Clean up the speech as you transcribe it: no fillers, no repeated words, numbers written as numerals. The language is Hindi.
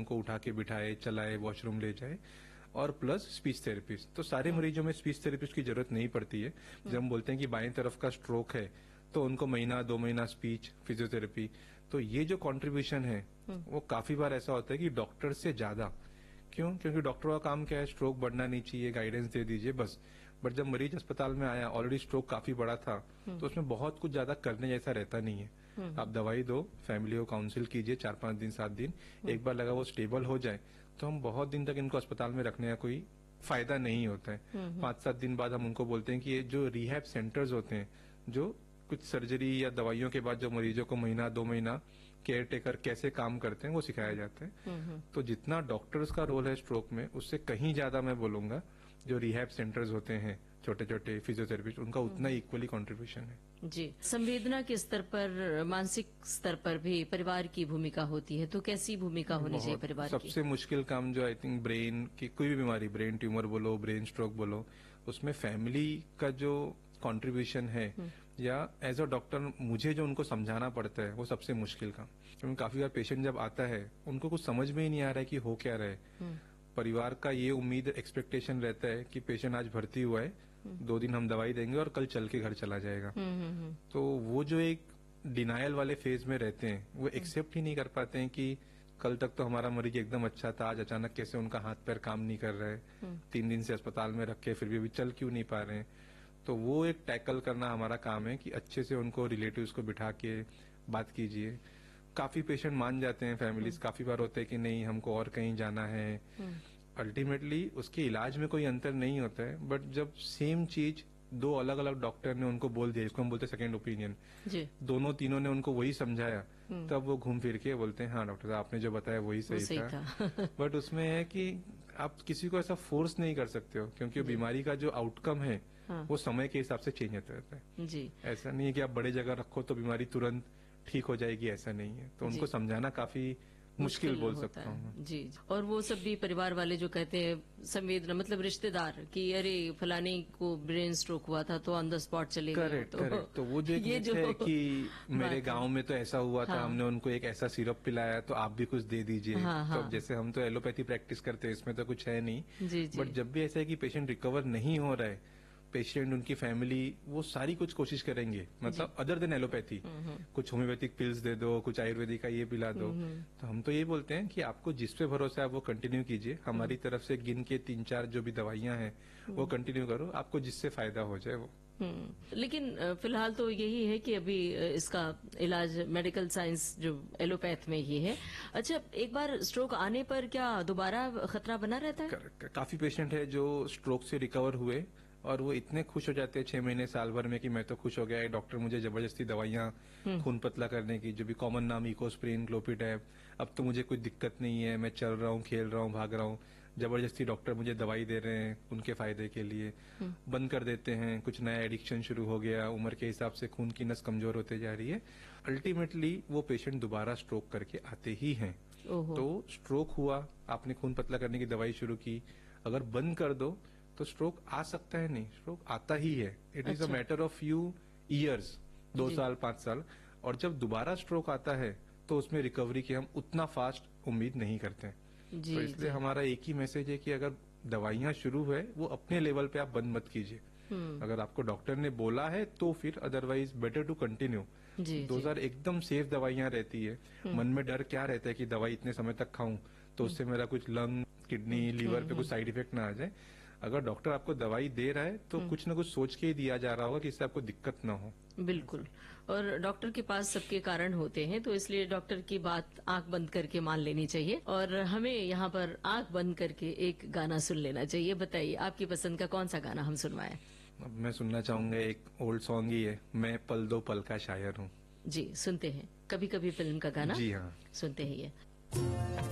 उनको उठा के बिठाए, चलाए, वॉशरूम ले जाए, और प्लस स्पीच थेरेपिस्ट। तो सारे मरीजों में स्पीच थेरेपिस्ट की जरूरत नहीं पड़ती है। जब हम बोलते हैं कि बाएं तरफ का स्ट्रोक है तो उनको महीना 2 महीना स्पीच फिजियोथेरेपी, तो ये जो कंट्रीब्यूशन है वो काफी बार ऐसा होता है कि डॉक्टर से ज्यादा। क्यों? क्योंकि डॉक्टरों का काम क्या है, स्ट्रोक बढ़ना नहीं चाहिए, गाइडेंस दे दीजिए बस। बट जब मरीज अस्पताल में आया, ऑलरेडी स्ट्रोक काफी बड़ा था, तो उसमें बहुत कुछ ज्यादा करने जैसा रहता नहीं है। आप दवाई दो, फैमिली को काउंसिल कीजिए 4-5 दिन 7 दिन, एक बार लगा वो स्टेबल हो जाए तो हम बहुत दिन तक इनको अस्पताल में रखने का कोई फायदा नहीं होता है। 5-7 दिन बाद हम उनको बोलते हैं कि ये जो रिहैब सेंटर्स होते हैं, जो कुछ सर्जरी या दवाइयों के बाद जो मरीजों को महीना 2 महीना केयर टेकर कैसे काम करते हैं वो सिखाया जाता है। तो जितना डॉक्टर्स का रोल है स्ट्रोक में, उससे कहीं ज्यादा मैं बोलूंगा जो रिहैब सेंटर्स होते हैं, छोटे छोटे फिजियोथेरेपिस्ट, उनका उतना इक्वली कंट्रीब्यूशन है। जी, संवेदना के स्तर पर, मानसिक स्तर पर भी परिवार की भूमिका होती है, तो कैसी भूमिका होनी चाहिए परिवार की? सबसे मुश्किल काम जो आई थिंक ब्रेन की कोई भी बीमारी, ब्रेन ट्यूमर बोलो, ब्रेन स्ट्रोक बोलो, उसमें फैमिली का जो कंट्रीब्यूशन है या एज अ डॉक्टर मुझे जो उनको समझाना पड़ता है वो सबसे मुश्किल काम। क्योंकि काफी बार पेशेंट जब आता है उनको कुछ समझ में ही नहीं आ रहा है कि हो क्या रहा है। परिवार का ये उम्मीद, एक्सपेक्टेशन रहता है कि पेशेंट आज भर्ती हुआ है, 2 दिन हम दवाई देंगे और कल चल के घर चला जाएगा। तो वो जो एक डिनायल वाले फेज में रहते हैं, वो एक्सेप्ट ही नहीं कर पाते हैं कि कल तक तो हमारा मरीज एकदम अच्छा था, आज अचानक कैसे उनका हाथ पैर काम नहीं कर रहा है, 3 दिन से अस्पताल में रखे फिर भी अभी चल क्यों नहीं पा रहे हैं। तो वो एक टैकल करना हमारा काम है कि अच्छे से उनको रिलेटिव्स को बिठा के बात कीजिए। काफी पेशेंट मान जाते हैं, फैमिलीज काफी बार होते हैं कि नहीं हमको और कहीं जाना है। अल्टीमेटली उसके इलाज में कोई अंतर नहीं होता है, बट जब सेम चीज 2 अलग अलग डॉक्टर ने उनको बोल दिया, इसको हम बोलते हैं सेकेंड ओपिनियन, दोनों तीनों ने उनको वही समझाया, तब वो घूम फिर के बोलते हैं हाँ डॉक्टर साहब आपने जो बताया वही सही था। बट उसमें है कि आप किसी को ऐसा फोर्स नहीं कर सकते हो, क्योंकि बीमारी का जो आउटकम है वो समय के हिसाब से चेंज होता रहता है। जी, ऐसा नहीं है कि आप बड़े जगह रखो तो बीमारी तुरंत ठीक हो जाएगी, ऐसा नहीं है। तो उनको समझाना काफी मुश्किल बोल सकता हूँ। जी, और वो सब भी परिवार वाले जो कहते हैं संवेदना, मतलब रिश्तेदार कि अरे फलाने को ब्रेन स्ट्रोक हुआ था तो ऑन द स्पॉट चले गए। करेक्ट। तो वो जो ये जो है कि मेरे गांव में तो ऐसा हुआ था, हमने उनको एक ऐसा सिरप पिलाया तो आप भी कुछ दे दीजिए। तो जैसे हम तो एलोपैथी प्रैक्टिस करते हैं, इसमें तो कुछ है नहीं। बट जब भी ऐसा है कि पेशेंट रिकवर नहीं हो रहा है, पेशेंट, उनकी फैमिली, वो सारी कुछ कोशिश करेंगे, मतलब अदर देन एलोपैथी, कुछ होम्योपैथिक पिल्स दे दो, कुछ आयुर्वेदिक का ये पिला दो। तो हम तो ये बोलते हैं कि आपको जिस पे भरोसा है आप वो कंटिन्यू कीजिए, हमारी तरफ से गिन के 3-4 जो भी दवाइयां हैं वो कंटिन्यू करो, आपको जिससे फायदा हो जाए वो। लेकिन फिलहाल तो यही है कि अभी इसका इलाज मेडिकल साइंस जो एलोपैथ में ही है। अच्छा, एक बार स्ट्रोक आने पर क्या दोबारा खतरा बना रहता है? काफी पेशेंट है जो स्ट्रोक से रिकवर हुए और वो इतने खुश हो जाते हैं 6 महीने साल भर में कि मैं तो खुश हो गया है, डॉक्टर मुझे जबरदस्ती दवाइयां खून पतला करने की, जो भी कॉमन नाम इकोस्प्रिन, क्लोपिटैब, अब तो मुझे कोई दिक्कत नहीं है, मैं चल रहा हूँ, खेल रहा हूँ, भाग रहा हूँ, जबरदस्ती डॉक्टर मुझे दवाई दे रहे हैं उनके फायदे के लिए, बंद कर देते हैं, कुछ नया एडिक्शन शुरू हो गया, उम्र के हिसाब से खून की नस कमजोर होते जा रही है। अल्टीमेटली वो पेशेंट दोबारा स्ट्रोक करके आते ही हैं। तो स्ट्रोक हुआ, आपने खून पतला करने की दवाई शुरू की, अगर बंद कर दो तो स्ट्रोक आ सकता है नहीं, स्ट्रोक आता ही है। It is a matter of few years, 2 साल 5 साल। और जब दोबारा स्ट्रोक आता है तो उसमें रिकवरी की हम उतना फास्ट उम्मीद नहीं करते हैं। तो इसलिए हमारा एक ही मैसेज है कि अगर दवाइयां शुरू है वो अपने लेवल पे आप बंद मत कीजिए। अगर आपको डॉक्टर ने बोला है तो फिर, अदरवाइज बेटर टू कंटिन्यू। 2000 एकदम सेफ दवाइयां रहती है। मन में डर क्या रहता है कि दवाई इतने समय तक खाऊं तो उससे मेरा कुछ लंग, किडनी, लीवर पे कुछ साइड इफेक्ट ना आ जाए। अगर डॉक्टर आपको दवाई दे रहा है तो कुछ ना कुछ सोच के ही दिया जा रहा होगा कि इससे आपको दिक्कत ना हो। बिल्कुल, और डॉक्टर के पास सबके कारण होते हैं, तो इसलिए डॉक्टर की बात आंख बंद करके मान लेनी चाहिए। और हमें यहाँ पर आंख बंद करके एक गाना सुन लेना चाहिए। बताइए आपकी पसंद का कौन सा गाना हम सुनवाएं? अब मैं सुनना चाहूंगा, एक ओल्ड सॉन्ग ही है, मैं पल दो पल का शायर हूँ। जी, सुनते हैं कभी कभी फिल्म का गाना। जी हाँ, सुनते हैं ये।